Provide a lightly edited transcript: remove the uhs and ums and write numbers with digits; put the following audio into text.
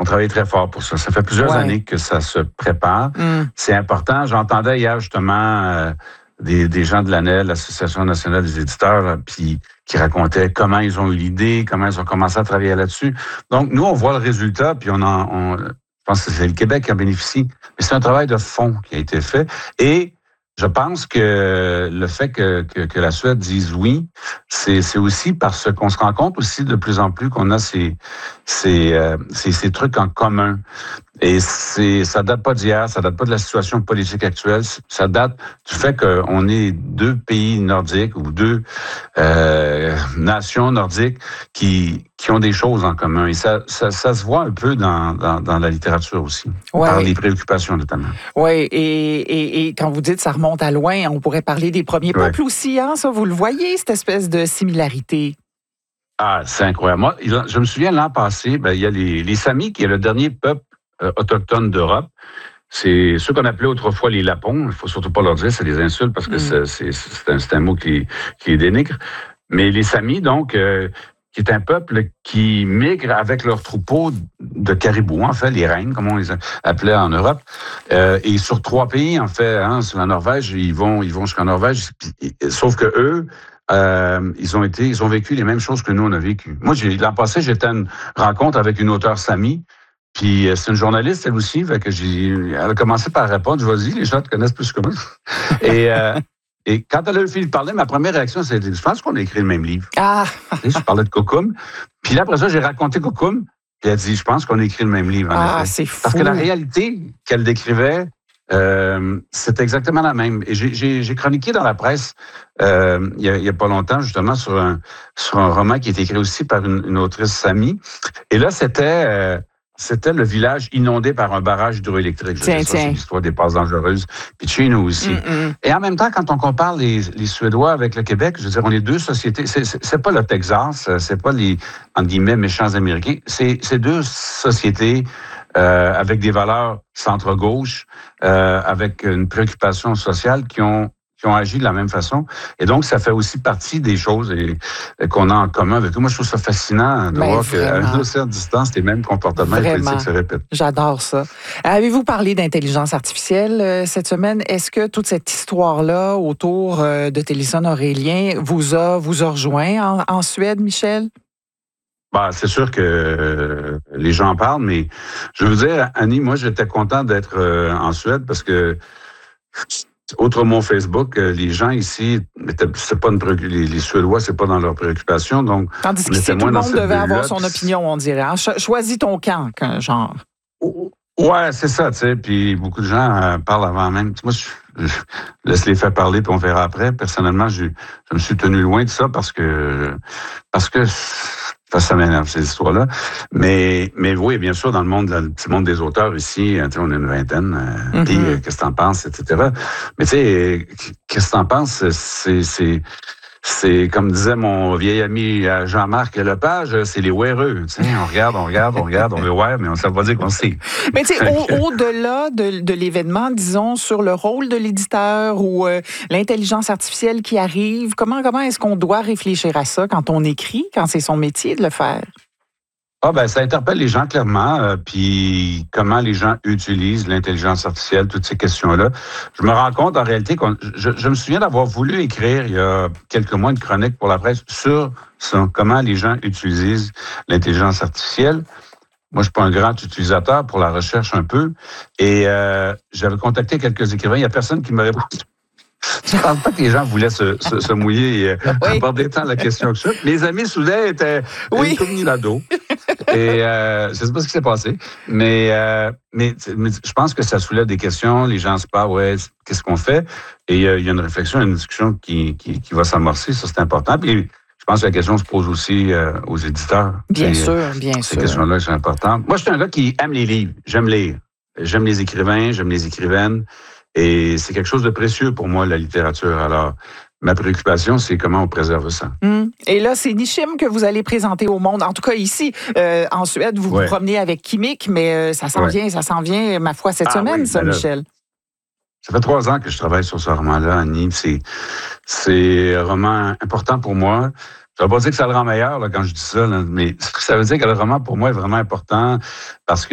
travaille très fort pour ça. Ça fait plusieurs années que ça se prépare. C'est important. J'entendais hier justement des gens de l'ANEL, l'Association nationale des éditeurs, là, puis qui racontaient comment ils ont eu l'idée, comment ils ont commencé à travailler là-dessus. Donc, nous, on voit le résultat, puis je pense que c'est le Québec qui en bénéficie. Mais c'est un travail de fond qui a été fait. Et je pense que le fait que la Suède dise oui, c'est aussi parce qu'on se rend compte aussi de plus en plus qu'on a ces trucs en commun. Et ça date pas d'hier, ça date pas de la situation politique actuelle, ça date du fait qu'on est deux pays nordiques ou deux nations nordiques qui ont des choses en commun. Et ça se voit un peu dans la littérature aussi, par les préoccupations notamment. Oui, et quand vous dites ça remonte à loin, on pourrait parler des premiers peuples aussi, hein, ça, vous le voyez, cette espèce de similarité? Ah, c'est incroyable. Moi, je me souviens l'an passé, il y a les Samis, qui est le dernier peuple autochtones d'Europe. C'est ceux qu'on appelait autrefois les Lapons. Il faut surtout pas leur dire, c'est des insultes parce que c'est un mot qui les dénigre. Mais les Samis, donc, qui est un peuple qui migre avec leurs troupeaux de caribous, en fait, les rennes, comme on les appelait en Europe. Et sur 3 pays, en fait, sur la Norvège, ils vont jusqu'en Norvège. Sauf que eux, ils ont vécu les mêmes choses que nous, on a vécu. Moi, l'an passé, j'étais à une rencontre avec une auteure Sami. Puis c'est une journaliste, elle aussi, fait que elle a commencé par répondre, vas-y, les gens te connaissent plus que moi. Et quand elle a eu fini de parler, ma première réaction, c'était, je pense qu'on a écrit le même livre. Je parlais de Kokum. Puis là, après ça, j'ai raconté Kokum, puis elle a dit, je pense qu'on a écrit le même livre, en effet. C'est fou. Parce que la réalité qu'elle décrivait, c'est exactement la même. Et j'ai chroniqué dans la presse il y a pas longtemps, justement, sur un roman qui est écrit aussi par une autrice Sami. Et là, c'était le village inondé par un barrage hydroélectrique. C'est l'histoire des passes dangereuses. Puis de chez nous aussi. Et en même temps, quand on compare les Suédois avec le Québec, je veux dire, on est deux sociétés. C'est pas le Texas, c'est pas les, entre guillemets, méchants Américains. C'est deux sociétés avec des valeurs centre-gauche, avec une préoccupation sociale qui ont agi de la même façon. Et donc, ça fait aussi partie des choses qu'on a en commun avec eux. Moi, je trouve ça fascinant de voir qu'à une certaine distance, les mêmes comportements et politiques se répètent. J'adore ça. Avez-vous parlé d'intelligence artificielle cette semaine? Est-ce que toute cette histoire-là autour de Téléson Aurélien vous a rejoint en Suède, Michel? C'est sûr que les gens en parlent, mais je veux dire, Annie, moi, j'étais content d'être en Suède parce que outre mon Facebook, les gens ici, c'est pas les Suédois, c'est pas dans leurs préoccupations, donc. Tandis qu'ici, tout le monde devait avoir son opinion, on dirait. Hein? Choisis ton camp, genre. Ouais, c'est ça, tu sais. Puis beaucoup de gens parlent avant même. Moi, je laisse les faits parler, puis on verra après. Personnellement, je me suis tenu loin de ça parce que ça m'énerve, ces histoires-là. Mais oui, bien sûr, dans le petit monde des auteurs ici, on est une vingtaine. Puis, qu'est-ce que t'en penses, etc. Mais tu sais, qu'est-ce que t'en penses? C'est comme disait mon vieil ami Jean-Marc Lepage, c'est les ouéreux. On regarde, on veut voir, mais ça veut pas dire qu'on sait. Mais tu sais, au-delà de l'événement, disons, sur le rôle de l'éditeur ou l'intelligence artificielle qui arrive, comment est-ce qu'on doit réfléchir à ça quand on écrit, quand c'est son métier de le faire? Ça interpelle les gens clairement, puis comment les gens utilisent l'intelligence artificielle, toutes ces questions-là. Je me rends compte en réalité je me souviens d'avoir voulu écrire il y a quelques mois une chronique pour la presse sur comment les gens utilisent l'intelligence artificielle. Moi, je suis pas un grand utilisateur pour la recherche un peu, et j'avais contacté quelques écrivains. Il y a personne qui m'a répondu. Je ne pense pas que les gens voulaient se mouiller et aborder tant la question que ça. Mes amis soudain étaient incognito. Et je ne sais pas ce qui s'est passé. Mais je pense que ça soulève des questions. Les gens se parlent, qu'est-ce qu'on fait? Et il y a une réflexion, une discussion qui va s'amorcer. Ça, c'est important. Puis je pense que la question se pose aussi aux éditeurs. Bien sûr. Ces questions-là sont importantes. Moi, je suis un gars qui aime les livres. J'aime lire. J'aime les écrivains, j'aime les écrivaines. Et c'est quelque chose de précieux pour moi, la littérature. Alors, ma préoccupation, c'est comment on préserve ça. Et là, c'est Nishim que vous allez présenter au monde. En tout cas, ici, en Suède, vous vous promenez avec Kimik, mais ça s'en vient, ma foi, cette semaine, Michel. Ça fait 3 ans que je travaille sur ce roman-là, Annie. C'est un roman important pour moi. Ça ne veut pas dire que ça le rend meilleur quand je dis ça, mais ça veut dire que le roman, pour moi, est vraiment important parce que